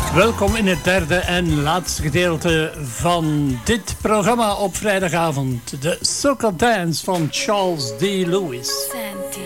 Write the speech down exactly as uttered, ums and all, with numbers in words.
Welkom in het derde en laatste gedeelte van dit programma op vrijdagavond. De Soca Dance van Charles D. Lewis.